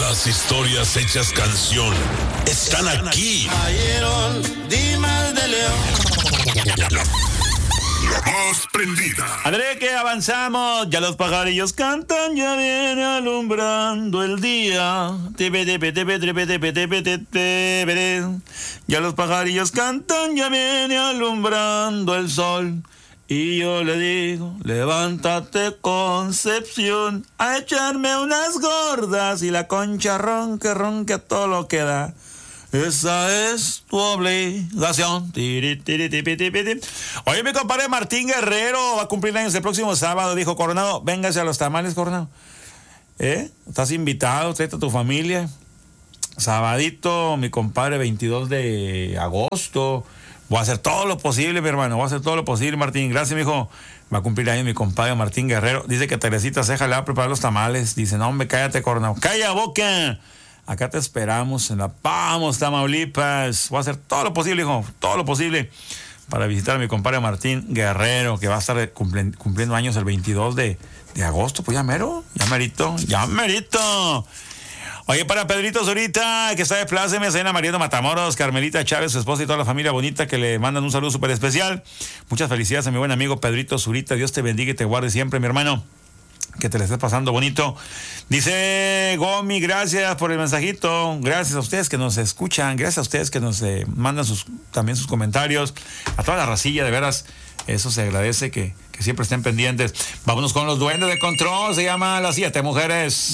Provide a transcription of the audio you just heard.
Las historias hechas canción están aquí. Ayeron, Dimas de León. La más prendida. André, que avanzamos. Ya los pajarillos cantan, ya viene alumbrando el día. Ya los pajarillos cantan, ya viene alumbrando el sol. Y yo le digo, levántate, Concepción, a echarme unas gordas y la concha ronque, ronque a todo lo que da. Esa es tu obligación. Oye, mi compadre Martín Guerrero va a cumplir años el próximo sábado. Dijo, Coronado, véngase a los tamales, Coronado. Estás invitado, tráete a tu familia. Sabadito, mi compadre, 22 de agosto. Voy a hacer todo lo posible, mi hermano. Voy a hacer todo lo posible, Martín. Gracias, mijo. Va a cumplir años mi compadre Martín Guerrero. Dice que Teresita Ceja le va a preparar los tamales. Dice, no, hombre, cállate, Coronado. ¡Calla boca! Acá te esperamos en La Pamos, Tamaulipas. Voy a hacer todo lo posible, hijo. Todo lo posible para visitar a mi compadre Martín Guerrero, que va a estar cumpliendo años el 22 de agosto. Pues ya mero, ya merito. Oye, para Pedrito Zurita, que está de plácemes, Ana Mariano Matamoros, Carmelita Chávez, su esposa y toda la familia bonita, que le mandan un saludo súper especial. Muchas felicidades a mi buen amigo Pedrito Zurita. Dios te bendiga y te guarde siempre, mi hermano. Que te le estés pasando bonito. Dice Gomi, gracias por el mensajito. Gracias a ustedes que nos escuchan. Gracias a ustedes que nos mandan también sus comentarios. A toda la racilla, de veras. Eso se agradece que siempre estén pendientes. Vámonos con los duendes de control. Se llama Las 7 Mujeres.